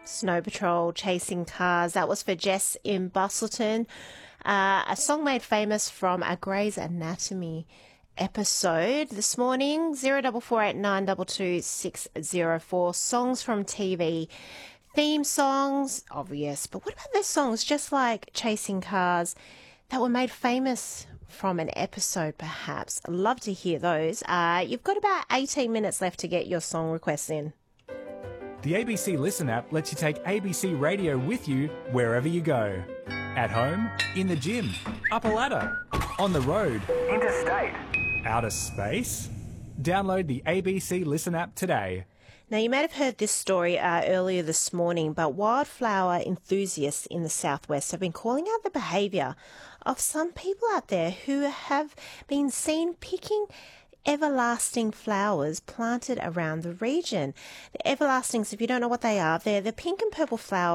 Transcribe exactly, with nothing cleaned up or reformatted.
Snow Patrol, Chasing Cars. That was for Jess in Bustleton. Uh, a song made famous from a Grey's Anatomy episode this morning. zero four four eight nine two two six zero four. Songs from T V. Theme songs, obvious. But what about those songs just like Chasing Cars that were made famous from an episode, perhaps? I'd love to hear those. Uh, you've got about eighteen minutes left to get your song requests in. The A B C Listen app lets you take A B C Radio with you wherever you go. At home, in the gym, up a ladder, on the road, interstate, outer space. Download the A B C Listen app today. Now, you may have heard this story uh, earlier this morning, but wildflower enthusiasts in the southwest have been calling out the behaviour of some people out there who have been seen picking everlasting flowers planted around the region. The everlastings, if you don't know what they are, they're the pink and purple flowers